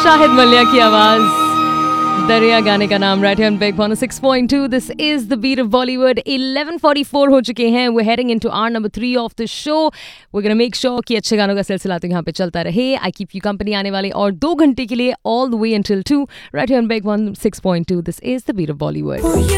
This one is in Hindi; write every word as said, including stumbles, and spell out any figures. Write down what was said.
शाहिद मलिया की आवाज, दरिया गाने का नाम, right on big one O six point two. This is the beat of Bollywood. Eleven forty four हो चुके हैं। We heading into our number three of the show. We gonna make sure कि अच्छे गानों का सिलसिला तो यहाँ पे चलता रहे। आई कीप यू कंपनी आने वाले और दो घंटे के लिए, all the way until to, right on big one six point two. This is the beat of Bollywood.